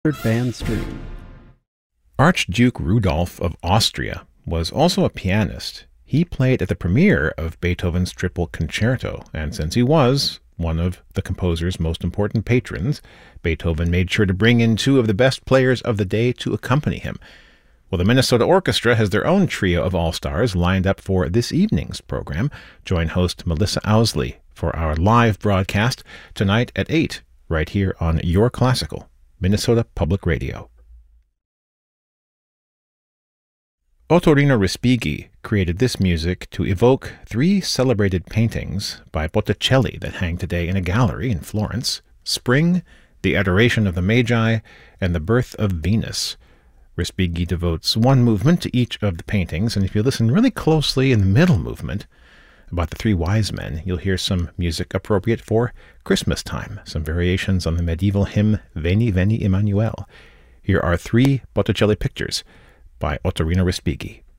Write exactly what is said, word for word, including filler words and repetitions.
Band stream. Archduke Rudolph of Austria was also a pianist. He played at the premiere of Beethoven's Triple Concerto, and since he was one of the composer's most important patrons, Beethoven made sure to bring in two of the best players of the day to accompany him. Well, the Minnesota Orchestra has their own trio of all-stars lined up for this evening's program. Join host Melissa Owsley for our live broadcast tonight at eight, right here on Your Classical, Minnesota Public Radio. Ottorino Respighi created this music to evoke three celebrated paintings by Botticelli that hang today in a gallery in Florence: Spring, The Adoration of the Magi, and The Birth of Venus. Respighi devotes one movement to each of the paintings, and if you listen really closely in the middle movement, about the three wise men, you'll hear some music appropriate for Christmas time, some variations on the medieval hymn Veni, Veni, Emmanuel. Here are three Botticelli pictures by Ottorino Respighi.